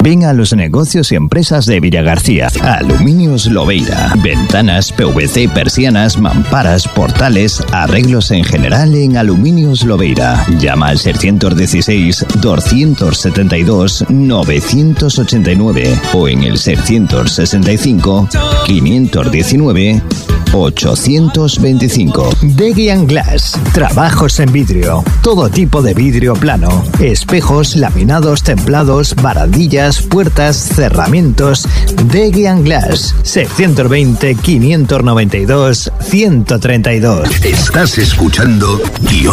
Ven a los negocios y empresas de Villagarcía. Aluminios Lobeira. Ventanas, PVC, persianas, mamparas, portales, arreglos en general en Aluminios Lobeira. Llama al 616-272-989 o en el 665-519-825. Degian Glass. Trabajos en vidrio. Todo tipo de vidrio plano. Espejos, laminados, templados, barandillas, puertas, cerramientos. Degian Glass. 620-592-132. Estás escuchando Guión